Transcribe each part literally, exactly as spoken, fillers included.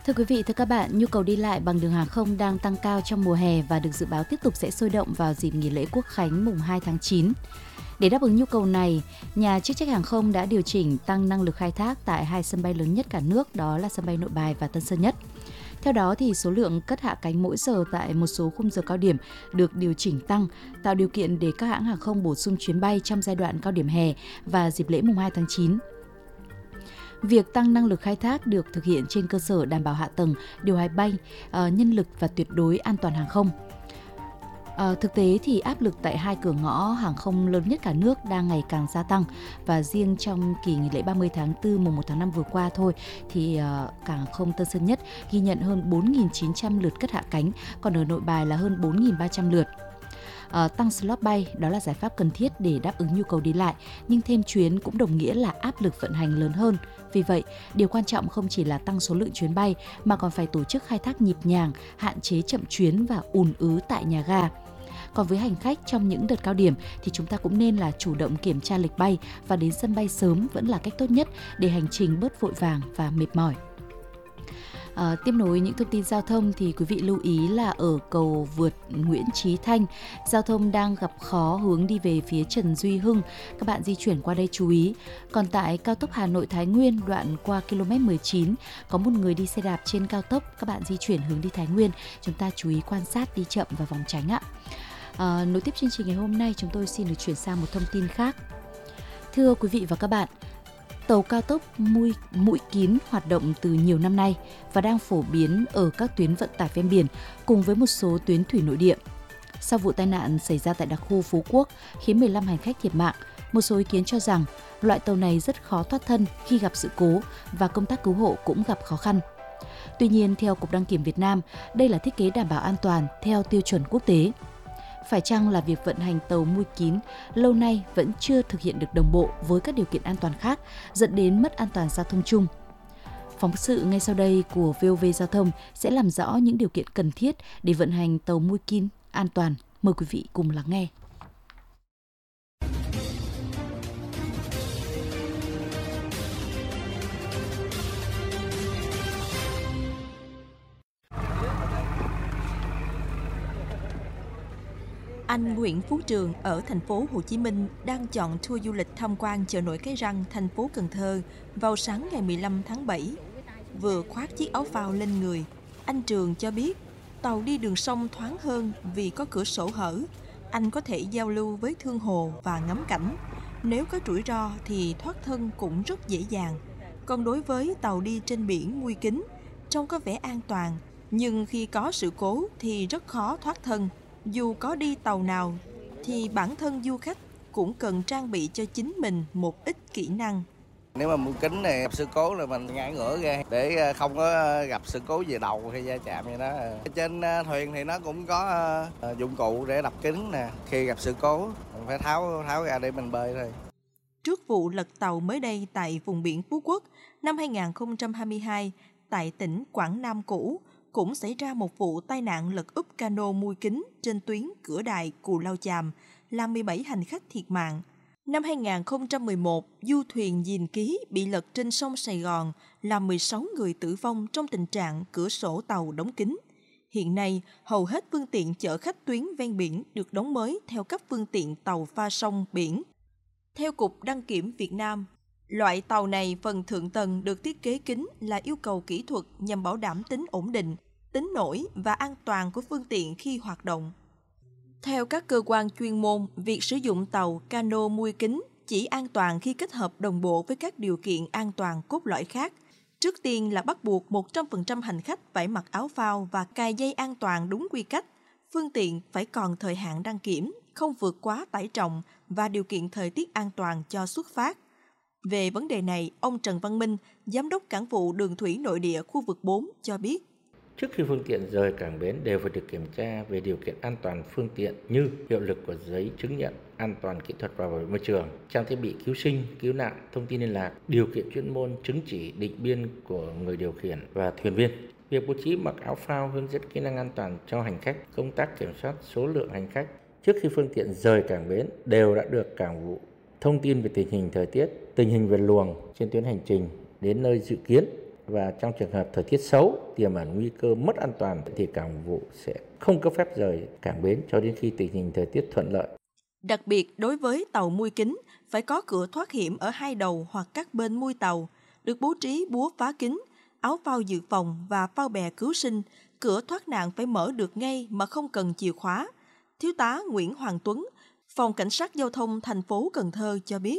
Thưa quý vị, thưa các bạn, nhu cầu đi lại bằng đường hàng không đang tăng cao trong mùa hè và được dự báo tiếp tục sẽ sôi động vào dịp nghỉ lễ Quốc khánh mùng hai tháng chín. Để đáp ứng nhu cầu này, nhà chức trách hàng không đã điều chỉnh tăng năng lực khai thác tại hai sân bay lớn nhất cả nước, đó là sân bay Nội Bài và Tân Sơn Nhất. Theo đó, thì số lượng cất hạ cánh mỗi giờ tại một số khung giờ cao điểm được điều chỉnh tăng, tạo điều kiện để các hãng hàng không bổ sung chuyến bay trong giai đoạn cao điểm hè và dịp lễ mùng hai tháng chín. Việc tăng năng lực khai thác được thực hiện trên cơ sở đảm bảo hạ tầng, điều hành bay, nhân lực và tuyệt đối an toàn hàng không. À, thực tế thì áp lực tại hai cửa ngõ hàng không lớn nhất cả nước đang ngày càng gia tăng, và riêng trong kỳ nghỉ lễ ba mươi tháng tư mùng một tháng năm vừa qua thôi thì uh, cảng hàng không Tân Sơn Nhất ghi nhận hơn bốn nghìn chín trăm lượt cất hạ cánh, còn ở Nội Bài là hơn bốn nghìn ba trăm lượt. Uh, tăng slot bay đó là giải pháp cần thiết để đáp ứng nhu cầu đi lại, nhưng thêm chuyến cũng đồng nghĩa là áp lực vận hành lớn hơn. Vì vậy, điều quan trọng không chỉ là tăng số lượng chuyến bay mà còn phải tổ chức khai thác nhịp nhàng, hạn chế chậm chuyến và ùn ứ tại nhà ga. Còn với hành khách trong những đợt cao điểm thì chúng ta cũng nên là chủ động kiểm tra lịch bay và đến sân bay sớm vẫn là cách tốt nhất để hành trình bớt vội vàng và mệt mỏi. À, tiếp nối những thông tin giao thông thì quý vị lưu ý là ở cầu vượt Nguyễn Chí Thanh, giao thông đang gặp khó hướng đi về phía Trần Duy Hưng. Các bạn di chuyển qua đây chú ý. Còn tại cao tốc Hà Nội Thái Nguyên đoạn qua km mười chín, có một người đi xe đạp trên cao tốc. Các bạn di chuyển hướng đi Thái Nguyên, chúng ta chú ý quan sát, đi chậm và vòng tránh ạ. À, nối tiếp chương trình ngày hôm nay, chúng tôi xin được chuyển sang một thông tin khác. Thưa quý vị và các bạn, tàu cao tốc Mũi, Mũi Kín hoạt động từ nhiều năm nay và đang phổ biến ở các tuyến vận tải ven biển cùng với một số tuyến thủy nội địa. Sau vụ tai nạn xảy ra tại đặc khu Phú Quốc khiến mười lăm hành khách thiệt mạng, một số ý kiến cho rằng loại tàu này rất khó thoát thân khi gặp sự cố và công tác cứu hộ cũng gặp khó khăn. Tuy nhiên, theo Cục Đăng kiểm Việt Nam, đây là thiết kế đảm bảo an toàn theo tiêu chuẩn quốc tế. Phải chăng là việc vận hành tàu Mũi Kín lâu nay vẫn chưa thực hiện được đồng bộ với các điều kiện an toàn khác, dẫn đến mất an toàn giao thông chung? Phóng sự ngay sau đây của vê o vê Giao thông sẽ làm rõ những điều kiện cần thiết để vận hành tàu Mũi Kín an toàn. Mời quý vị cùng lắng nghe. Anh Nguyễn Phú Trường ở thành phố Hồ Chí Minh đang chọn tour du lịch tham quan chợ nổi Cái Răng, thành phố Cần Thơ vào sáng ngày mười lăm tháng bảy. Vừa khoác chiếc áo phao lên người, anh Trường cho biết tàu đi đường sông thoáng hơn vì có cửa sổ hở. Anh có thể giao lưu với thương hồ và ngắm cảnh. Nếu có rủi ro thì thoát thân cũng rất dễ dàng. Còn đối với tàu đi trên biển Mũi Kín, trông có vẻ an toàn, nhưng khi có sự cố thì rất khó thoát thân. Dù có đi tàu nào thì bản thân du khách cũng cần trang bị cho chính mình một ít kỹ năng. Nếu mà Mũi Kín này gặp sự cố là mình ngã ngửa ra để không có gặp sự cố về đầu hay va chạm gì đó. Trên thuyền thì nó cũng có dụng cụ để đập kính nè, khi gặp sự cố mình phải tháo tháo ra để mình bơi thôi. Trước vụ lật tàu mới đây tại vùng biển Phú Quốc năm hai không hai hai tại tỉnh Quảng Nam cũ, cũng xảy ra một vụ tai nạn lật úp cano Mũi Kín trên tuyến Cửa Đại - Cù Lao Chàm, làm mười bảy hành khách thiệt mạng. Năm hai không một một, du thuyền Diền Ký bị lật trên sông Sài Gòn, làm mười sáu người tử vong trong tình trạng cửa sổ tàu đóng kín. Hiện nay, hầu hết phương tiện chở khách tuyến ven biển được đóng mới theo các phương tiện tàu pha sông biển. Theo Cục Đăng kiểm Việt Nam, loại tàu này phần thượng tầng được thiết kế kín là yêu cầu kỹ thuật nhằm bảo đảm tính ổn định, tính nổi và an toàn của phương tiện khi hoạt động. Theo các cơ quan chuyên môn, việc sử dụng tàu cano Mũi Kín chỉ an toàn khi kết hợp đồng bộ với các điều kiện an toàn cốt lõi khác. Trước tiên là bắt buộc một trăm phần trăm hành khách phải mặc áo phao và cài dây an toàn đúng quy cách. Phương tiện phải còn thời hạn đăng kiểm, không vượt quá tải trọng và điều kiện thời tiết an toàn cho xuất phát. Về vấn đề này, ông Trần Văn Minh, Giám đốc Cảng vụ Đường thủy Nội địa khu vực bốn cho biết. Trước khi phương tiện rời cảng bến đều phải được kiểm tra về điều kiện an toàn phương tiện như hiệu lực của giấy chứng nhận an toàn kỹ thuật và bảo vệ môi trường, trang thiết bị cứu sinh, cứu nạn, thông tin liên lạc, điều kiện chuyên môn, chứng chỉ định biên của người điều khiển và thuyền viên. Việc bố trí mặc áo phao, hướng dẫn kỹ năng an toàn cho hành khách, công tác kiểm soát số lượng hành khách trước khi phương tiện rời cảng bến đều đã được cảng vụ thông tin về tình hình thời tiết, tình hình về luồng trên tuyến hành trình đến nơi dự kiến và trong trường hợp thời tiết xấu tiềm ẩn nguy cơ mất an toàn thì cảng vụ sẽ không cấp phép rời cảng bến cho đến khi tình hình thời tiết thuận lợi. Đặc biệt đối với tàu mui kính phải có cửa thoát hiểm ở hai đầu hoặc các bên mui tàu, được bố trí búa phá kính, áo phao dự phòng và phao bè cứu sinh. Cửa thoát nạn phải mở được ngay mà không cần chìa khóa. Thiếu tá Nguyễn Hoàng Tuấn, Phòng Cảnh sát Giao thông thành phố Cần Thơ cho biết.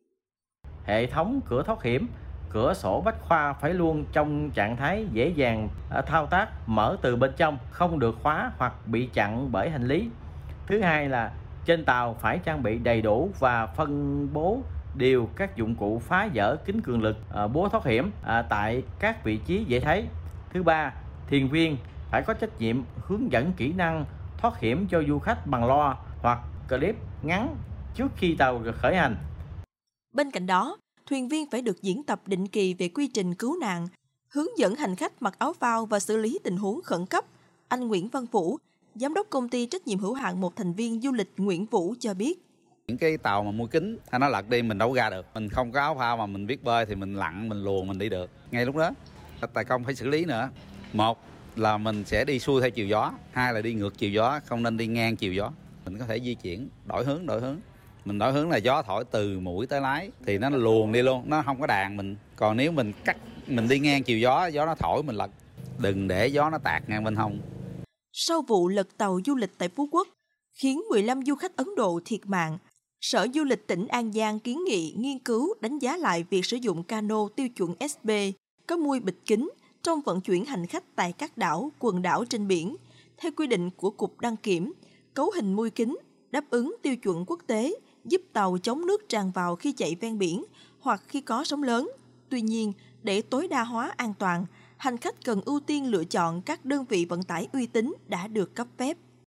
Hệ thống cửa thoát hiểm, cửa sổ bách khoa phải luôn trong trạng thái dễ dàng thao tác, mở từ bên trong, không được khóa hoặc bị chặn bởi hành lý. Thứ hai là trên tàu phải trang bị đầy đủ và phân bố đều các dụng cụ phá dỡ kính cường lực, búa thoát hiểm tại các vị trí dễ thấy. Thứ ba, thuyền viên phải có trách nhiệm hướng dẫn kỹ năng thoát hiểm cho du khách bằng loa hoặc clip ngắn trước khi tàu khởi hành. Bên cạnh đó, thuyền viên phải được diễn tập định kỳ về quy trình cứu nạn, hướng dẫn hành khách mặc áo phao và xử lý tình huống khẩn cấp. Anh Nguyễn Văn Vũ, Giám đốc công ty trách nhiệm hữu hạn một thành viên du lịch Nguyễn Vũ cho biết. Những cái tàu mà mui kính, hay nó lật đi mình đâu ra được. Mình không có áo phao mà mình biết bơi thì mình lặn, mình luồn mình đi được. Ngay lúc đó, tài công phải xử lý nữa. Một là mình sẽ đi xuôi theo chiều gió, hai là đi ngược chiều gió, không nên đi ngang chiều gió. Mình có thể di chuyển, đổi hướng, đổi hướng. Mình đổi hướng là gió thổi từ mũi tới lái thì nó luồn đi luôn, nó không có đàn mình. Còn nếu mình cắt, mình đi ngang chiều gió, gió nó thổi mình lật. Đừng để gió nó tạt ngang bên hông. Sau vụ lật tàu du lịch tại Phú Quốc, khiến mười lăm du khách Ấn Độ thiệt mạng, Sở Du lịch tỉnh An Giang kiến nghị nghiên cứu đánh giá lại việc sử dụng cano tiêu chuẩn ét bê có mui bịt kính trong vận chuyển hành khách tại các đảo, quần đảo trên biển. Theo quy định của Cục Đăng Kiểm, cấu hình mui kính đáp ứng tiêu chuẩn quốc tế, giúp tàu chống nước tràn vào khi chạy ven biển hoặc khi có sóng lớn. Tuy nhiên, để tối đa hóa an toàn, hành khách cần ưu tiên lựa chọn các đơn vị vận tải uy tín đã được cấp phép.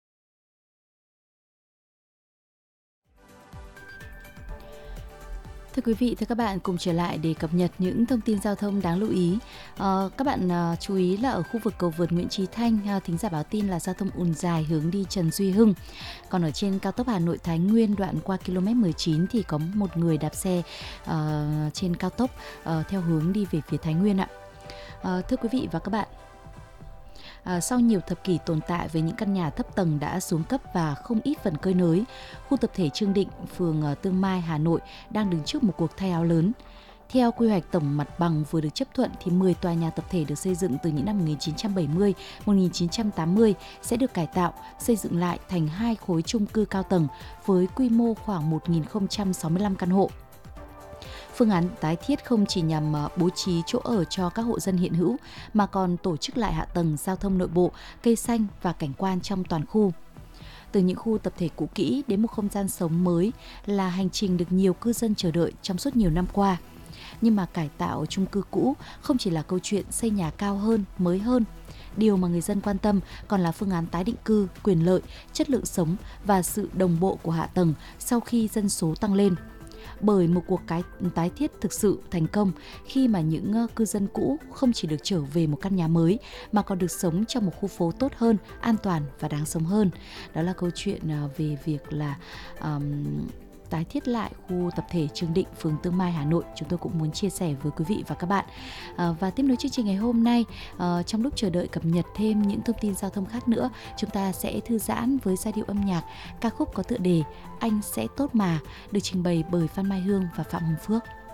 Thưa quý vị, thưa các bạn, cùng trở lại để cập nhật những thông tin giao thông đáng lưu ý. À, các bạn à, chú ý là ở khu vực cầu vượt Nguyễn Chí Thanh, à, thính giả báo tin là giao thông ùn dài hướng đi Trần Duy Hưng. Còn ở trên cao tốc Hà Nội Thái Nguyên đoạn qua km mười chín thì có một người đạp xe à, trên cao tốc à, theo hướng đi về phía Thái Nguyên ạ. À, thưa quý vị và các bạn, À, sau nhiều thập kỷ tồn tại với những căn nhà thấp tầng đã xuống cấp và không ít phần cơi nới, khu tập thể Trương Định, phường Tương Mai, Hà Nội đang đứng trước một cuộc thay áo lớn. Theo quy hoạch tổng mặt bằng vừa được chấp thuận thì mười tòa nhà tập thể được xây dựng từ những năm một nghìn chín trăm bảy mươi đến một nghìn chín trăm tám mươi sẽ được cải tạo, xây dựng lại thành hai khối chung cư cao tầng với quy mô khoảng một nghìn không trăm sáu mươi lăm căn hộ. Phương án tái thiết không chỉ nhằm bố trí chỗ ở cho các hộ dân hiện hữu mà còn tổ chức lại hạ tầng giao thông nội bộ, cây xanh và cảnh quan trong toàn khu. Từ những khu tập thể cũ kỹ đến một không gian sống mới là hành trình được nhiều cư dân chờ đợi trong suốt nhiều năm qua. Nhưng mà cải tạo chung cư cũ không chỉ là câu chuyện xây nhà cao hơn, mới hơn. Điều mà người dân quan tâm còn là phương án tái định cư, quyền lợi, chất lượng sống và sự đồng bộ của hạ tầng sau khi dân số tăng lên. Bởi một cuộc cái tái thiết thực sự thành công khi mà những cư dân cũ không chỉ được trở về một căn nhà mới mà còn được sống trong một khu phố tốt hơn, an toàn và đáng sống hơn. Đó là câu chuyện về việc là um, tái thiết lại khu tập thể Trương Định, phường Tương Mai, Hà Nội. Chúng tôi cũng muốn chia sẻ với quý vị và các bạn. À, và tiếp nối chương trình ngày hôm nay, à, trong lúc chờ đợi cập nhật thêm những thông tin giao thông khác nữa, chúng ta sẽ thư giãn với giai điệu âm nhạc ca khúc có tựa đề Anh Sẽ Tốt Mà, được trình bày bởi Phan Mai Hương và Phạm Hồng Phước.